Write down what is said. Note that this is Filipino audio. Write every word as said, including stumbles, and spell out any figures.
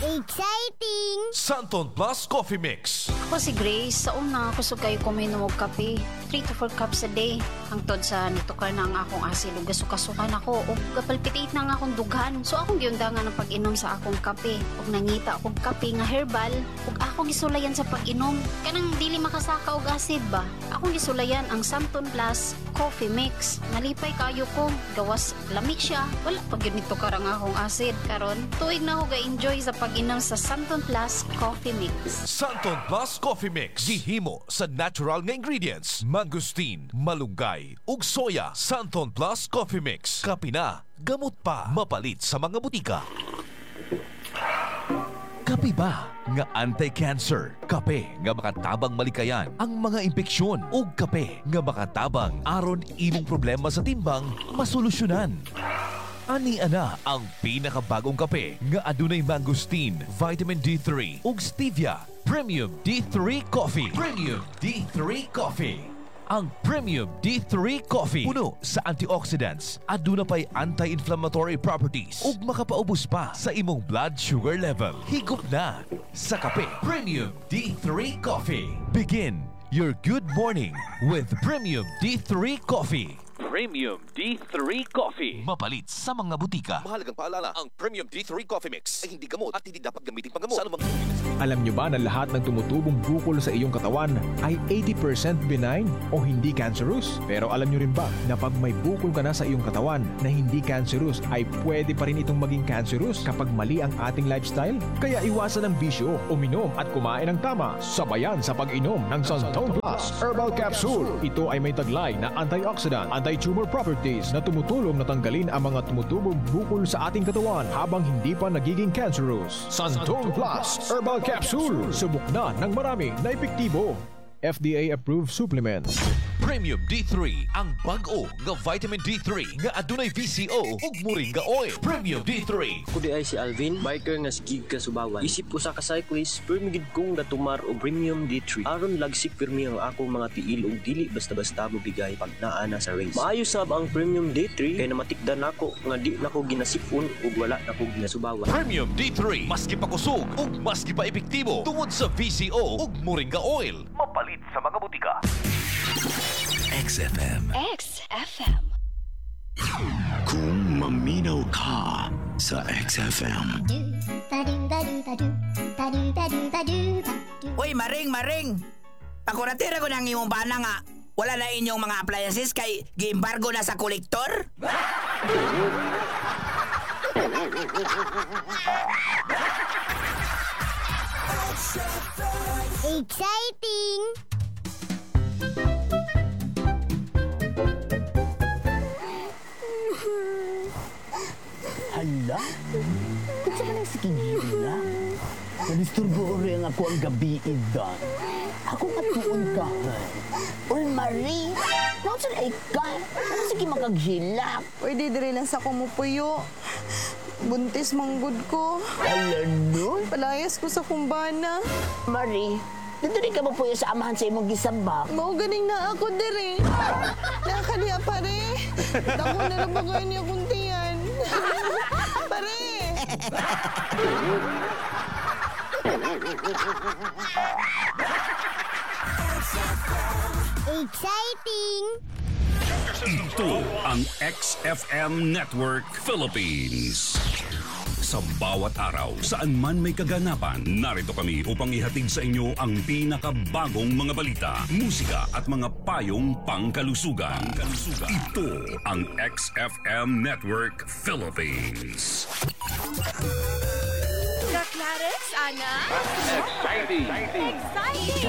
Exciting! Santon Plus Coffee Mix. Ako si Grace, sa una ako sugay ko may og kape. three to four cups a day. Hangtod sa nitukar na ang akong asil ug gasukasukan ako ug gapalpitate na ang akong dughan. So akong giundangan ng pag-inom sa akong kape. Ug nangita akong kape nga herbal ug akong gisulayan sa pag-inom. Kanang dili makasaka og acid ba? Akong gisulayan ang Santon Plus Coffee Mix. Nalipay kayo ko, gawas lami siya. Wala pag yun nitukar ang akong acid. Karon tuig na ako ga-enjoy sa pag-inom sa Santon Plus Coffee Mix. Santon Plus Coffee Mix. Gihimo sa natural nga ingredients. Mangosteen, malunggay, ug soya. Santon Plus Coffee Mix. Kape na, gamot pa. Mapalit sa mga butika. Kape ba nga anti-cancer? Kape nga makatabang malikayan ang mga impeksyon. Ug kape nga makatabang aron imong problema sa timbang masolusyonan. Ani ana ang pinakabagong kape nga adunay mangosteen, vitamin D three ug stevia. Premium D three Coffee. Premium D three Coffee. Ang Premium D three Coffee puno sa antioxidants, aduna pay anti-inflammatory properties ug makapaubos pa sa imong blood sugar level. Higop na sa kape. Premium D three Coffee. Begin your good morning with Premium D three Coffee. Premium D three Coffee. Mapalit sa mga butika. Mahalagang paalala, ang Premium D three Coffee Mix ay hindi gamot at hindi dapat gamitin panggamot. Sa anumang Alam nyo ba na lahat ng tumutubong bukol sa iyong katawan ay eighty percent benign o hindi cancerous? Pero alam nyo rin ba na pag may bukol ka na sa iyong katawan na hindi cancerous ay pwede pa rin itong maging cancerous kapag mali ang ating lifestyle? Kaya iwasan ang bisyo, uminom at kumain ng tama. Sabayan sa pag-inom ng Santon Plus Herbal Capsule. Ito ay may taglay na antioxidant, anti-tumor properties na tumutulong na tanggalin ang mga tumutubong bukol sa ating katawan habang hindi pa nagiging cancerous. Santon Plus Herbal Capsule. Subok na ng marami na epektibo. F D A-approved supplement. Premium D three, ang bag-o nga vitamin D three nga adunay V C O ug moringa oil. Premium D three. Kudi ay si Alvin, biker nga sigig ka Subawan. Isip ko sa ka-cyclist, permigid kong natumar og Premium D three. Aron lagsik pirmi ang akong mga tiil ug dili basta-basta mo bigay pag naana sa race. Maayo sab ang Premium D three kay namatikdan nako nga di nako ginasipon ug wala nako ginasubawan. Premium D three, maski pa kusog ug maski pa epektibo tungod sa V C O ug moringa oil. Mapalit sa mga butika. X F M. X F M. Kung maminaw ka sa X F M. Uy, maring, maring. Pakuratira ko ng imong bana nga wala na inyong mga appliances kay gi-embargo na sa kolektor? Exciting! Hala? Kung saan ang sikigila? Nanisturbo rin ako ang gabi idan. Ako katuon ka, han. Uy, Marie! Naon saan ay ka? Ano sige makaghilak? Pwede diri lang sa kumupuyo. Buntis manggod ko. Hala nun? Palayas ko sa kumbana. Marie, dito rin ka ba po sa amahan sa imong gisambak? Mao ganing na ako diri. Nakakaliya pare. Dako na lang bagay niya kung tiyan. Pare! Exciting! Ito ang X F M Network Philippines. Sa bawat araw, saan man may kaganapan, narito kami upang ihatid sa inyo ang pinakabagong mga balita, musika at mga payong pangkalusugan. pangkalusugan. Ito ang X F M Network Philippines. Clarence, Ana? exciting! Exciting!